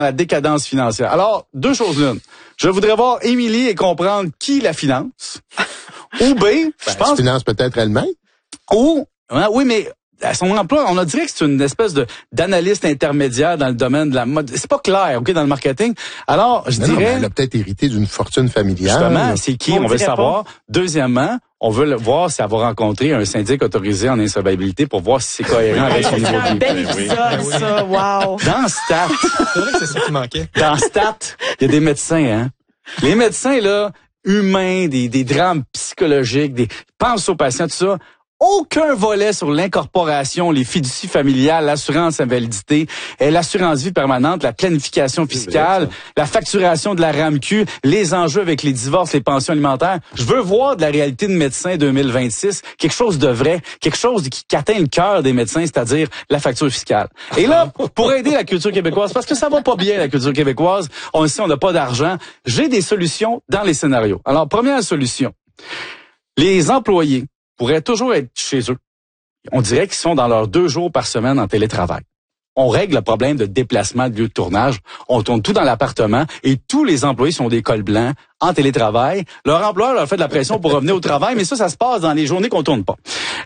la décadence financière. Alors, deux choses l'une. Je voudrais voir Émilie et comprendre qui la finance. Ou B, je pense... finance peut-être elle-même. Ou, hein, oui, mais à son emploi, on a dirait que c'est une espèce d'analyste intermédiaire dans le domaine de la mode. C'est pas clair, OK, dans le marketing. Alors, je dirais... Non, elle a peut-être hérité d'une fortune familiale. Justement, c'est qui? On veut savoir. Deuxièmement, on veut voir si elle va rencontrer un syndic autorisé en insolvabilité pour voir si c'est cohérent avec son niveau de vie. C'est un bel épisode, ça. Wow. Dans Stat. C'est vrai que c'est ça qui manquait. Dans Stat, il y a des médecins, hein. Les médecins, là, humains, des drames psychologiques, pensent aux patients, tout ça. Aucun volet sur l'incorporation, les fiducies familiales, l'assurance invalidité, l'assurance vie permanente, la planification fiscale, la facturation de la RAMQ, les enjeux avec les divorces, les pensions alimentaires. Je veux voir de la réalité de médecin 2026, quelque chose de vrai, quelque chose qui atteint le cœur des médecins, c'est-à-dire la facture fiscale. Et là, pour aider la culture québécoise, parce que ça va pas bien la culture québécoise, on sait on n'a pas d'argent, j'ai des solutions dans les scénarios. Alors, première solution, les employés pourraient toujours être chez eux. On dirait qu'ils sont dans leurs 2 jours par semaine en télétravail. On règle le problème de déplacement de lieu de tournage. On tourne tout dans l'appartement et tous les employés sont des cols blancs en télétravail. Leur employeur leur fait de la pression pour revenir au travail, mais ça se passe dans les journées qu'on tourne pas.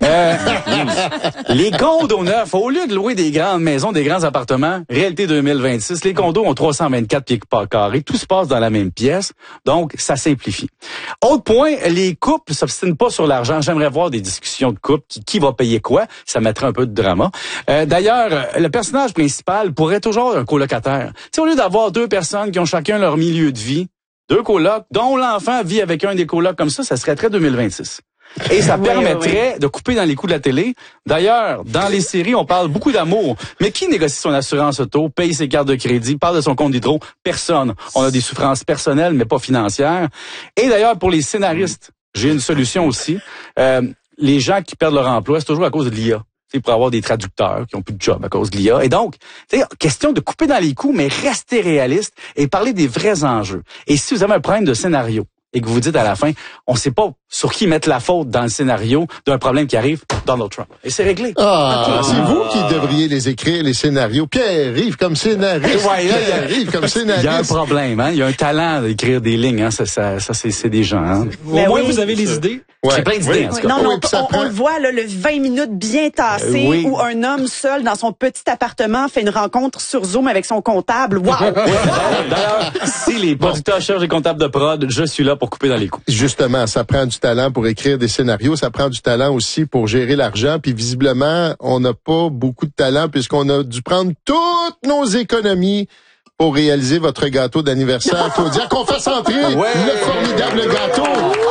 Les condos neufs, au lieu de louer des grandes maisons, des grands appartements, réalité 2026, les condos ont 324 pieds carrés. Tout se passe dans la même pièce. Donc, ça simplifie. Autre point, les couples ne s'obstinent pas sur l'argent. J'aimerais voir des discussions de couple. Qui va payer quoi? Ça mettrait un peu de drama. D'ailleurs, le personnage principal pourrait toujours être un colocataire. Tu sais, au lieu d'avoir 2 personnes qui ont chacun leur milieu de vie, 2 colocs, dont l'enfant vit avec un des colocs comme ça serait très 2026. Et ça permettrait de couper dans les coûts de la télé. D'ailleurs, dans les séries, on parle beaucoup d'amour. Mais qui négocie son assurance auto, paye ses cartes de crédit, parle de son compte d'hydro? Personne. On a des souffrances personnelles, mais pas financières. Et d'ailleurs, pour les scénaristes, j'ai une solution aussi. Les gens qui perdent leur emploi, c'est toujours à cause de l'IA. Pour avoir des traducteurs qui ont plus de job à cause de l'IA. Et donc, question de couper dans les coûts, mais rester réaliste et parler des vrais enjeux. Et si vous avez un problème de scénario et que vous dites à la fin, on ne sait pas sur qui mettre la faute dans le scénario d'un problème qui arrive, Donald Trump. Et c'est réglé. C'est vous qui devriez les écrire, les scénarios. Pierre arrive comme scénariste. Pierre arrive comme scénariste. Il y a un problème, hein. Il y a un talent d'écrire des lignes, hein. Ça c'est des gens, hein. Au moins, vous avez les idées. J'ai plein d'idées, en tout cas. Non, on le voit, là, le 20 minutes bien tassé où un homme seul dans son petit appartement fait une rencontre sur Zoom avec son comptable. Wow! D'ailleurs, si les producteurs cherchent des comptables de prod, je suis là pour couper dans les coûts. Justement, ça prend du talent pour écrire des scénarios, ça prend du talent aussi pour gérer l'argent, puis visiblement, on n'a pas beaucoup de talent puisqu'on a dû prendre toutes nos économies pour réaliser votre gâteau d'anniversaire. Claudia, qu'on fasse entrer le formidable gâteau.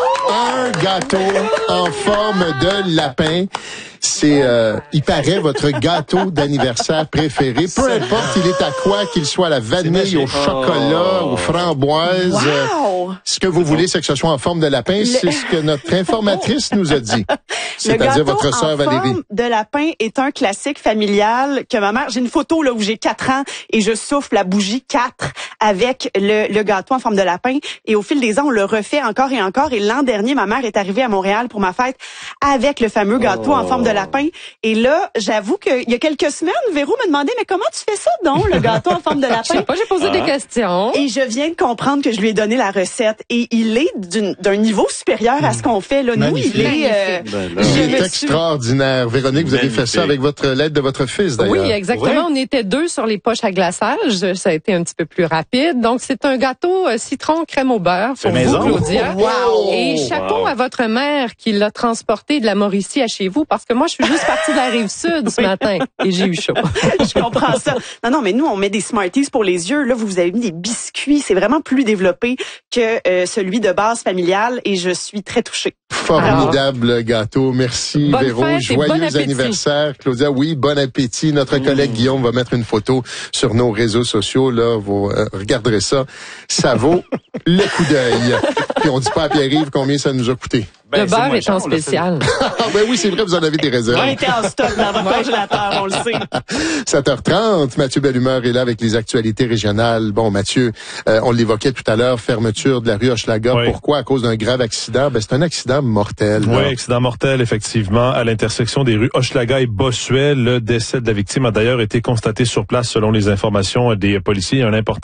Un gâteau en forme de lapin. C'est, il paraît, votre gâteau d'anniversaire préféré. Peu importe il est à quoi, qu'il soit à la vanille, au chocolat, aux framboises. Wow! Ce que vous voulez, c'est que ce soit en forme de lapin. C'est ce que notre informatrice nous a dit. C'est-à-dire votre sœur Valérie. Le gâteau en forme de lapin est un classique familial que ma mère... J'ai une photo là où j'ai 4 ans et je souffle la bougie 4 avec le gâteau en forme de lapin. Et au fil des ans, on le refait encore et encore. Et l'an dernier, ma mère est arrivée à Montréal pour ma fête avec le fameux gâteau en forme de lapin. Et là, j'avoue qu'il y a quelques semaines, Véro me demandait, mais comment tu fais ça donc, le gâteau en forme de lapin? Je sais pas, j'ai posé des questions. Et je viens de comprendre que je lui ai donné la recette. Et il est d'un niveau supérieur à ce qu'on fait. Là. Nous, il est... il est extraordinaire. Véronique, vous avez fait ça avec l'aide de votre fils, d'ailleurs. Oui, exactement. On était 2 sur les poches à glaçage. Ça a été un petit peu plus rapide. Donc, c'est un gâteau citron crème au beurre pour vous, Claudia. Wow. Et chapeau à votre mère qui l'a transporté de la Mauricie à chez vous, parce que moi, je suis juste partie de la Rive-Sud ce matin et j'ai eu chaud. Je comprends ça. Non, mais nous, on met des Smarties pour les yeux. Là, vous avez mis des biscuits. C'est vraiment plus développé que celui de base familiale et je suis très touchée. Formidable gâteau. Merci, bonne Véro. Fête Joyeux anniversaire, Claudia. Oui, bon appétit. Notre collègue Guillaume va mettre une photo sur nos réseaux sociaux. Là, vous regarderez ça. Ça vaut le coup d'œil. Puis on dit pas à Pierre-Yves combien ça nous a coûté. Le beurre moins est en cher, on l'a fait. spécial. Ah ben oui, c'est vrai, vous en avez des réserves. On était en stock dans votre congélateur, on le sait. 7h30, Mathieu Bellumeur est là avec les actualités régionales. Bon, Mathieu, on l'évoquait tout à l'heure, fermeture de la rue Hochelaga. Oui. Pourquoi? À cause d'un grave accident. Ben, c'est un accident mortel. là. Oui, accident mortel, effectivement, à l'intersection des rues Hochelaga et Bossuet. Le décès de la victime a d'ailleurs été constaté sur place selon les informations des policiers. Un important